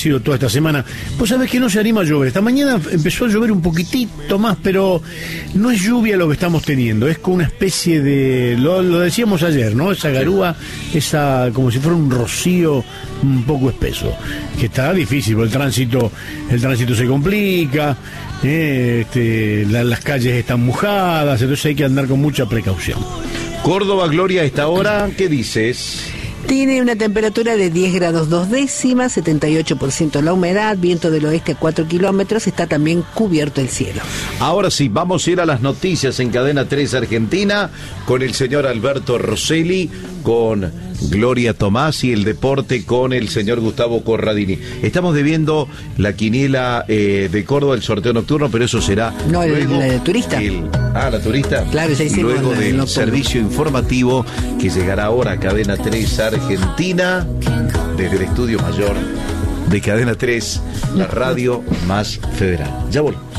sido toda esta semana. Pues sabés que no se anima a llover. Esta mañana empezó a llover un poquitito más, pero no es lluvia lo que estamos teniendo, es como una especie de, lo decíamos ayer, ¿no? Esa garúa, esa como si fuera un rocío un poco espeso, que está difícil, porque el tránsito se complica, las calles están mojadas, entonces hay que andar con mucha precaución. Córdoba, Gloria, a esta hora, ¿qué dices? Tiene una temperatura de 10 grados 2 décimas, 78% la humedad, viento del oeste a 4 kilómetros, está también cubierto el cielo. Ahora sí, vamos a ir a las noticias en Cadena 3 Argentina, con el señor Alberto Rosselli, con Gloria Tomás y el deporte con el señor Gustavo Corradini. Estamos debiendo la quiniela de Córdoba, el sorteo nocturno, pero eso será... No, luego la de turista. La turista. Claro, ya hicimos luego del servicio informativo que llegará ahora a Cadena 3 Argentina, desde el estudio mayor de Cadena 3, la radio más federal. Ya volvemos.